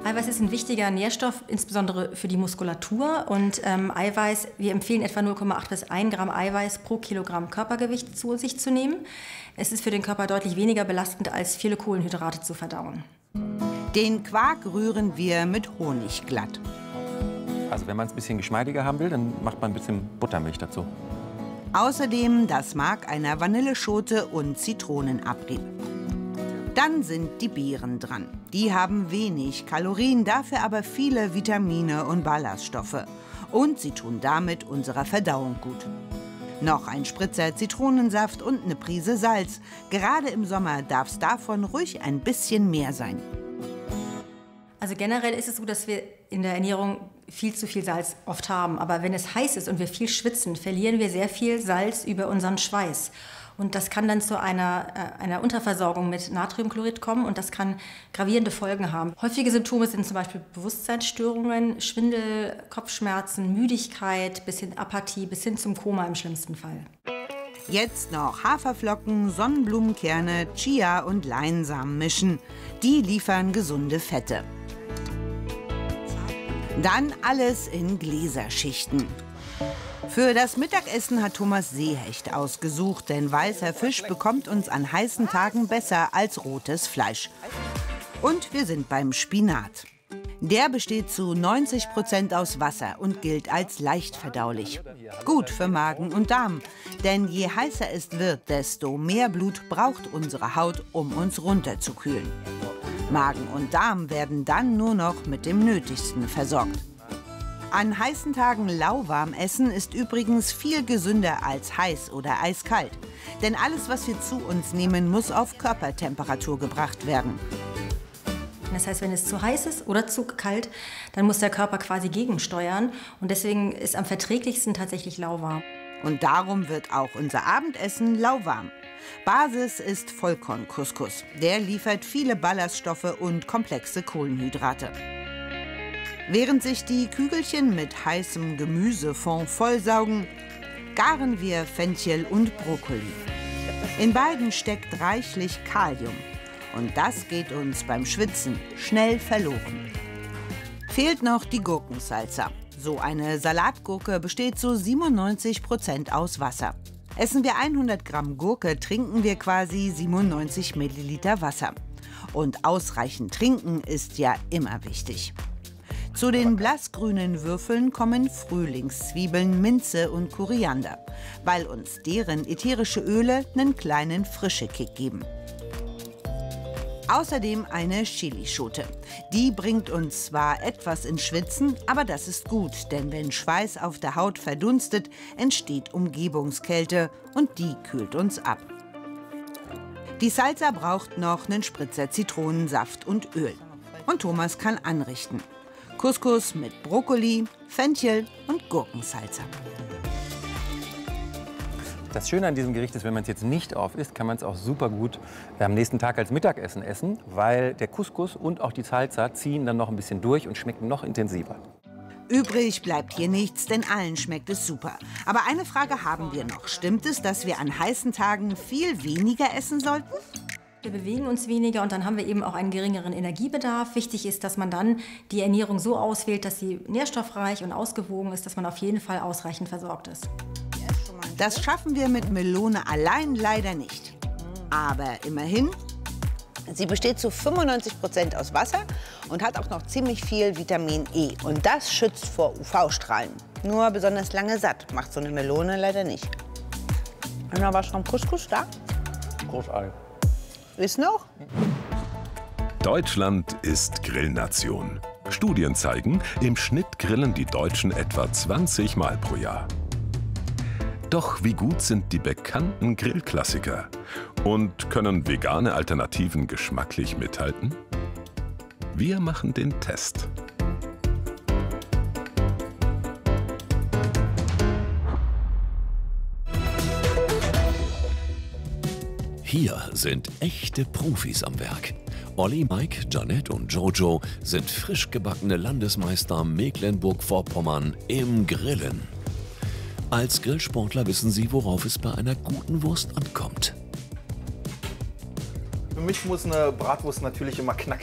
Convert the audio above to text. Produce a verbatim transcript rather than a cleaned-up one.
Eiweiß ist ein wichtiger Nährstoff, insbesondere für die Muskulatur. Und ähm, Eiweiß, wir empfehlen etwa null Komma acht bis ein Gramm Eiweiß pro Kilogramm Körpergewicht zu sich zu nehmen. Es ist für den Körper deutlich weniger belastend, als viele Kohlenhydrate zu verdauen. Den Quark rühren wir mit Honig glatt. Also wenn man es ein bisschen geschmeidiger haben will, dann macht man ein bisschen Buttermilch dazu. Außerdem das Mark einer Vanilleschote und Zitronenabrieb. Dann sind die Beeren dran. Die haben wenig Kalorien, dafür aber viele Vitamine und Ballaststoffe. Und sie tun damit unserer Verdauung gut. Noch ein Spritzer Zitronensaft und eine Prise Salz. Gerade im Sommer darf es davon ruhig ein bisschen mehr sein. Also generell ist es so, dass wir in der Ernährung viel zu viel Salz oft haben. Aber wenn es heiß ist und wir viel schwitzen, verlieren wir sehr viel Salz über unseren Schweiß. Und das kann dann zu einer, äh, einer Unterversorgung mit Natriumchlorid kommen und das kann gravierende Folgen haben. Häufige Symptome sind zum Beispiel Bewusstseinsstörungen, Schwindel, Kopfschmerzen, Müdigkeit, bis hin Apathie, bis hin zum Koma im schlimmsten Fall. Jetzt noch Haferflocken, Sonnenblumenkerne, Chia und Leinsamen mischen. Die liefern gesunde Fette. Dann alles in Gläserschichten. Für das Mittagessen hat Thomas Seehecht ausgesucht, denn weißer Fisch bekommt uns an heißen Tagen besser als rotes Fleisch. Und wir sind beim Spinat. Der besteht zu neunzig Prozent aus Wasser und gilt als leicht verdaulich. Gut für Magen und Darm, denn je heißer es wird, desto mehr Blut braucht unsere Haut, um uns runterzukühlen. Magen und Darm werden dann nur noch mit dem Nötigsten versorgt. An heißen Tagen lauwarm essen ist übrigens viel gesünder als heiß oder eiskalt. Denn alles, was wir zu uns nehmen, muss auf Körpertemperatur gebracht werden. Das heißt, wenn es zu heiß ist oder zu kalt, dann muss der Körper quasi gegensteuern. Und deswegen ist am verträglichsten tatsächlich lauwarm. Und darum wird auch unser Abendessen lauwarm. Basis ist Vollkorncouscous. Der liefert viele Ballaststoffe und komplexe Kohlenhydrate. Während sich die Kügelchen mit heißem Gemüsefond vollsaugen, garen wir Fenchel und Brokkoli. In beiden steckt reichlich Kalium. Und das geht uns beim Schwitzen schnell verloren. Fehlt noch die Gurkensalsa. So eine Salatgurke besteht zu siebenundneunzig Prozent aus Wasser. Essen wir hundert Gramm Gurke, trinken wir quasi siebenundneunzig Milliliter Wasser. Und ausreichend trinken ist ja immer wichtig. Zu den blassgrünen Würfeln kommen Frühlingszwiebeln, Minze und Koriander, weil uns deren ätherische Öle einen kleinen Frischekick geben. Außerdem eine Chilischote. Die bringt uns zwar etwas ins Schwitzen, aber das ist gut, denn wenn Schweiß auf der Haut verdunstet, entsteht Umgebungskälte und die kühlt uns ab. Die Salsa braucht noch einen Spritzer Zitronensaft und Öl. Und Thomas kann anrichten. Couscous mit Brokkoli, Fenchel und Gurkensalsa. Das Schöne an diesem Gericht ist, wenn man es jetzt nicht aufisst, kann man es auch super gut am nächsten Tag als Mittagessen essen, weil der Couscous und auch die Salsa ziehen dann noch ein bisschen durch und schmecken noch intensiver. Übrig bleibt hier nichts, denn allen schmeckt es super. Aber eine Frage haben wir noch. Stimmt es, dass wir an heißen Tagen viel weniger essen sollten? Wir bewegen uns weniger und dann haben wir eben auch einen geringeren Energiebedarf. Wichtig ist, dass man dann die Ernährung so auswählt, dass sie nährstoffreich und ausgewogen ist, dass man auf jeden Fall ausreichend versorgt ist. Das schaffen wir mit Melone allein leider nicht. Aber immerhin, sie besteht zu fünfundneunzig Prozent aus Wasser und hat auch noch ziemlich viel Vitamin E. Und das schützt vor U V-Strahlen. Nur besonders lange satt macht so eine Melone leider nicht. Ist noch was vom Couscous da? Großartig. Ist noch? Deutschland ist Grillnation. Studien zeigen, im Schnitt grillen die Deutschen etwa zwanzig Mal pro Jahr. Doch wie gut sind die bekannten Grillklassiker? Und können vegane Alternativen geschmacklich mithalten? Wir machen den Test. Hier sind echte Profis am Werk. Olli, Mike, Janette und Jojo sind frisch gebackene Landesmeister Mecklenburg-Vorpommern im Grillen. Als Grillsportler wissen sie, worauf es bei einer guten Wurst ankommt. Für mich muss eine Bratwurst natürlich immer knackig